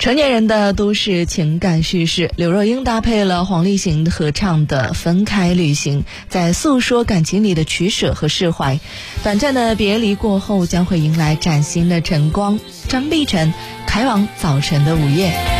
成年人的都市情感叙事，刘若英搭配了黄立行合唱的《分开旅行》，在诉说感情里的取舍和释怀。短暂的别离过后，将会迎来崭新的晨光。张碧晨，开往早晨的午夜。